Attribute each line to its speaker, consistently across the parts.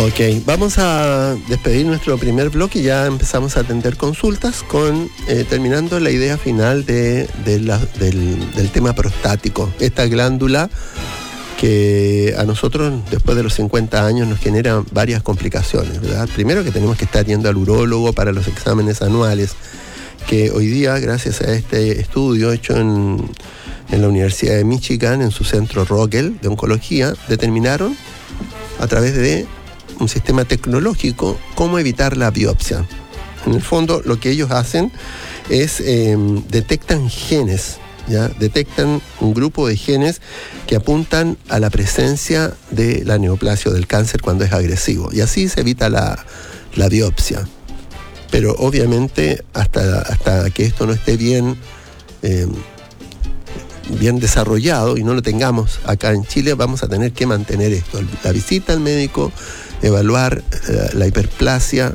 Speaker 1: Ok, vamos a despedir nuestro primer bloque y ya empezamos a atender consultas con terminando la idea final del tema prostático. Esta glándula que a nosotros después de los 50 años nos genera varias complicaciones, ¿verdad? Primero que tenemos que estar yendo al urólogo para los exámenes anuales, que hoy día, gracias a este estudio hecho en la Universidad de Michigan, en su centro Rockwell de oncología, determinaron a través de un sistema tecnológico cómo evitar la biopsia. En el fondo lo que ellos hacen es detectan genes, ¿ya? Detectan un grupo de genes que apuntan a la presencia de la neoplasia o del cáncer cuando es agresivo, y así se evita la biopsia. Pero obviamente hasta que esto no esté bien desarrollado y no lo tengamos acá en Chile, vamos a tener que mantener esto, la visita al médico, evaluar la hiperplasia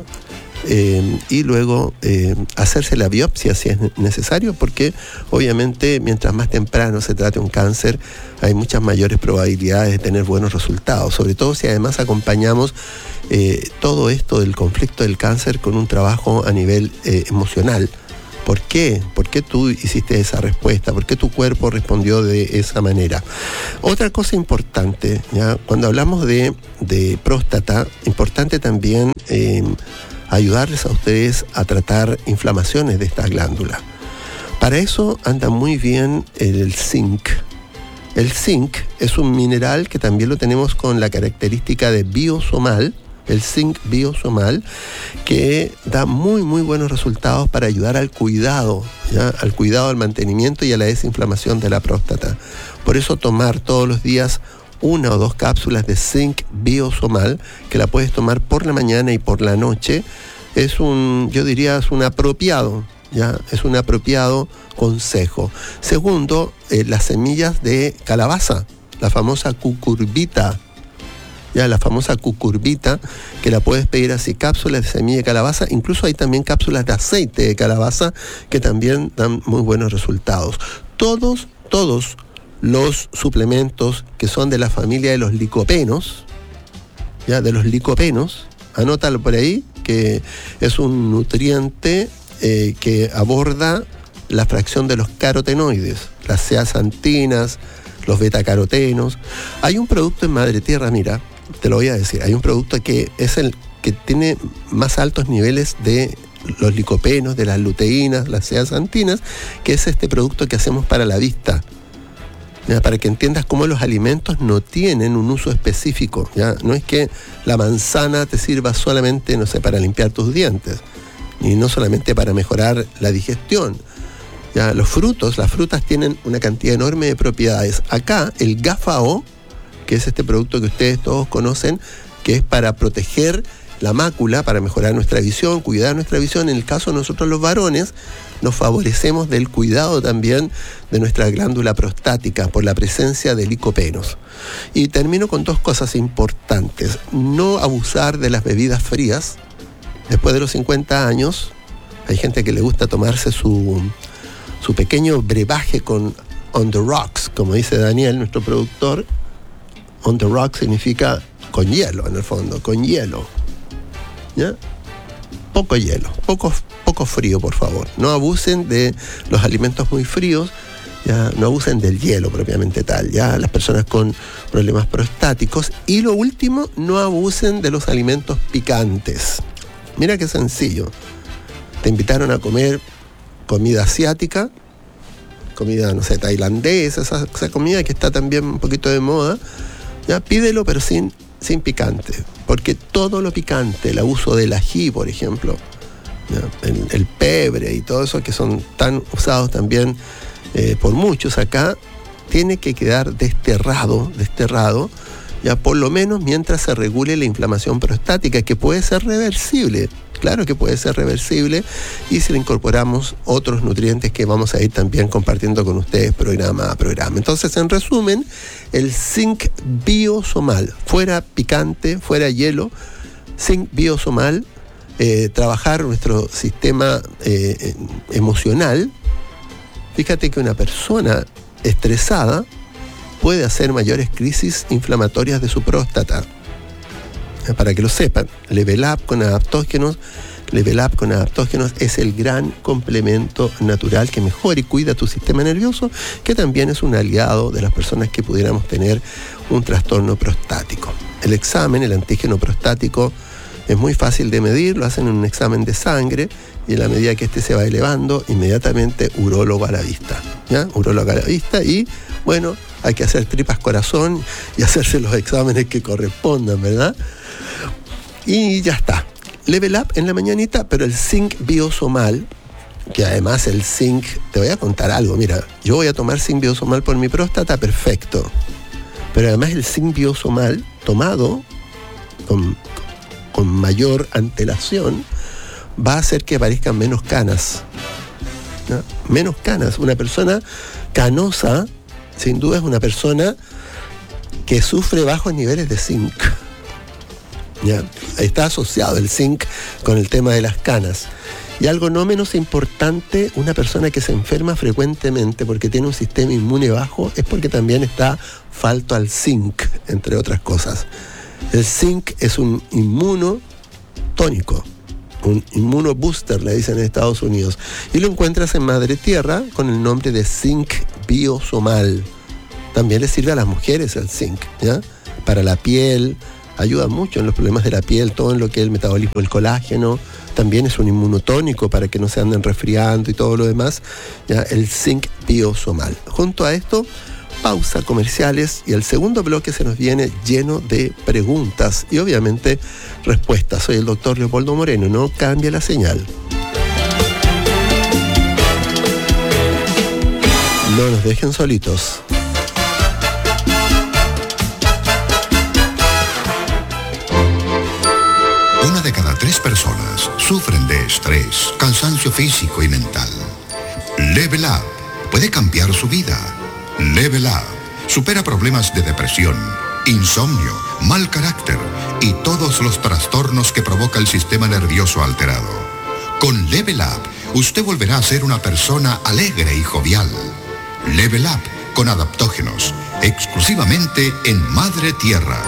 Speaker 1: y luego hacerse la biopsia si es necesario, porque obviamente mientras más temprano se trate un cáncer hay muchas mayores probabilidades de tener buenos resultados, sobre todo si además acompañamos todo esto del conflicto del cáncer con un trabajo a nivel emocional. ¿Por qué? ¿Por qué tú hiciste esa respuesta? ¿Por qué tu cuerpo respondió de esa manera? Otra cosa importante, ¿ya? Cuando hablamos de próstata, importante también ayudarles a ustedes a tratar inflamaciones de esta glándula. Para eso anda muy bien el zinc. El zinc es un mineral que también lo tenemos con la característica de biosomal, el zinc biosomal, que da muy muy buenos resultados para ayudar al cuidado, ¿ya? Al cuidado, al mantenimiento y a la desinflamación de la próstata. Por eso tomar todos los días 1 o 2 cápsulas de zinc biosomal, que la puedes tomar por la mañana y por la noche, es un apropiado, ¿ya? Es un apropiado consejo. Segundo, las semillas de calabaza, la famosa cucurbita. Ya, la famosa cucurbita, que la puedes pedir así, cápsulas de semilla de calabaza. Incluso hay también cápsulas de aceite de calabaza que también dan muy buenos resultados. Todos los suplementos que son de la familia de los licopenos, ya, de los licopenos, anótalo por ahí, que es un nutriente que aborda la fracción de los carotenoides, las zeaxantinas, los betacarotenos. Hay un producto en Madre Tierra, mira, te lo voy a decir, hay un producto que es el que tiene más altos niveles de los licopenos, de las luteínas, las zeaxantinas, que es este producto que hacemos para la vista. ¿Ya? Para que entiendas cómo los alimentos no tienen un uso específico, ¿ya? No es que la manzana te sirva solamente, no sé, para limpiar tus dientes, y no solamente para mejorar la digestión. ¿Ya? Las frutas tienen una cantidad enorme de propiedades. Acá el GAFAO, que es este producto que ustedes todos conocen, que es para proteger la mácula, para mejorar nuestra visión, cuidar nuestra visión. En el caso de nosotros los varones, nos favorecemos del cuidado también de nuestra glándula prostática por la presencia de licopenos. Y termino con 2 cosas importantes. No abusar de las bebidas frías. Después de los 50 años, hay gente que le gusta tomarse su pequeño brebaje con on the rocks, como dice Daniel, nuestro productor. On the rocks significa con hielo, en el fondo, con hielo. ¿Ya? Poco hielo, poco frío, por favor. No abusen de los alimentos muy fríos, ya, no abusen del hielo propiamente tal, ya, las personas con problemas prostáticos. Y lo último, no abusen de los alimentos picantes. Mira qué sencillo. Te invitaron a comer comida asiática, comida, no sé, tailandesa, esa comida que está también un poquito de moda, ya, pídelo pero sin picante, porque todo lo picante, el abuso del ají, por ejemplo, ya, el pebre y todo eso que son tan usados también por muchos acá, tiene que quedar desterrado, ya, por lo menos mientras se regule la inflamación prostática, que puede ser reversible. Claro que puede ser reversible, y si le incorporamos otros nutrientes que vamos a ir también compartiendo con ustedes programa a programa. Entonces, en resumen, el zinc biosomal, fuera picante, fuera hielo, zinc biosomal, trabajar nuestro sistema emocional. Fíjate que una persona estresada puede hacer mayores crisis inflamatorias de su próstata. Para que lo sepan, Level Up con adaptógenos es el gran complemento natural que mejora y cuida tu sistema nervioso, que también es un aliado de las personas que pudiéramos tener un trastorno prostático. El examen, el antígeno prostático, es muy fácil de medir, lo hacen en un examen de sangre y en la medida que este se va elevando, inmediatamente urólogo a la vista, ¿ya? Urólogo a la vista y, bueno, hay que hacer tripas corazón y hacerse los exámenes que correspondan, ¿verdad? Y ya está. Level Up en la mañanita, pero el zinc biosomal, que además el zinc, te voy a contar algo, mira, yo voy a tomar zinc biosomal por mi próstata, perfecto. Pero además el zinc biosomal, tomado con mayor antelación, va a hacer que aparezcan menos canas, ¿no? Menos canas. Una persona canosa, sin duda, es una persona que sufre bajos niveles de zinc. ¿Ya? Está asociado el zinc con el tema de las canas. Y algo no menos importante, una persona que se enferma frecuentemente porque tiene un sistema inmune bajo, es porque también está falto al zinc, entre otras cosas. El zinc es un inmunotónico, un inmunobooster, le dicen en Estados Unidos. Y lo encuentras en Madre Tierra con el nombre de zinc biosomal. También le sirve a las mujeres el zinc, ¿ya? Para la piel, ayuda mucho en los problemas de la piel, todo en lo que es el metabolismo del colágeno. También es un inmunotónico para que no se anden resfriando y todo lo demás, ¿ya? El zinc biosomal. Junto a esto, pausa, comerciales, y el segundo bloque se nos viene lleno de preguntas y obviamente respuestas. Soy el doctor Leopoldo Moreno, no cambie la señal. No nos dejen solitos.
Speaker 2: Una de cada 3 personas sufren de estrés, cansancio físico y mental. Level Up puede cambiar su vida. Level Up supera problemas de depresión, insomnio, mal carácter y todos los trastornos que provoca el sistema nervioso alterado. Con Level Up, usted volverá a ser una persona alegre y jovial. Level Up con adaptógenos, exclusivamente en Madre Tierra.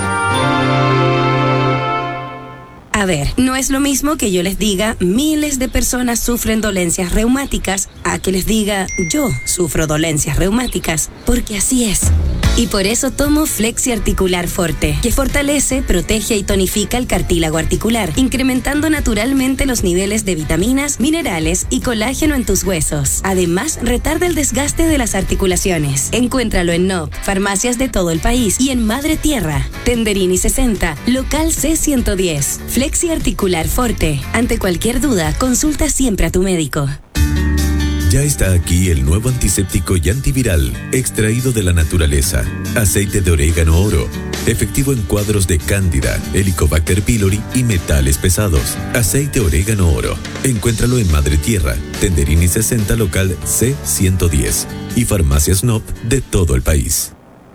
Speaker 3: A ver, no es lo mismo que yo les diga miles de personas sufren dolencias reumáticas a que les diga yo sufro dolencias reumáticas, porque así es. Y por eso tomo Flexi Articular Forte, que fortalece, protege y tonifica el cartílago articular, incrementando naturalmente los niveles de vitaminas, minerales y colágeno en tus huesos. Además, retarda el desgaste de las articulaciones. Encuéntralo en NOP, farmacias de todo el país y en Madre Tierra. Tenderini 60, local C110. Flexi Articular Forte. Ante cualquier duda, consulta siempre a tu médico.
Speaker 4: Ya está aquí el nuevo antiséptico y antiviral, extraído de la naturaleza. Aceite de orégano oro, efectivo en cuadros de cándida, Helicobacter pylori y metales pesados. Aceite orégano oro. Encuéntralo en Madre Tierra, Tenderini 60, local C110 y farmacias NOP de todo el país.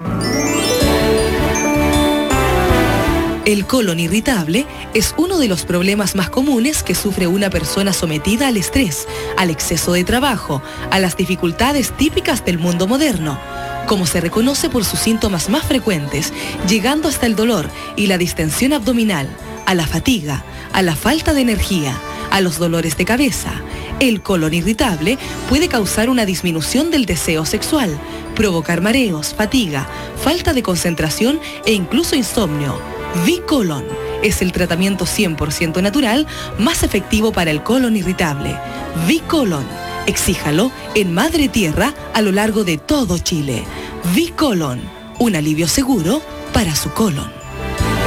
Speaker 5: El colon irritable es uno de los problemas más comunes que sufre una persona sometida al estrés, al exceso de trabajo, a las dificultades típicas del mundo moderno, como se reconoce por sus síntomas más frecuentes, llegando hasta el dolor y la distensión abdominal, a la fatiga, a la falta de energía, a los dolores de cabeza. El colon irritable puede causar una disminución del deseo sexual, provocar mareos, fatiga, falta de concentración e incluso insomnio. V-Colon es el tratamiento 100% natural más efectivo para el colon irritable. V-Colon, exíjalo en Madre Tierra a lo largo de todo Chile. V-Colon, un alivio seguro para su colon.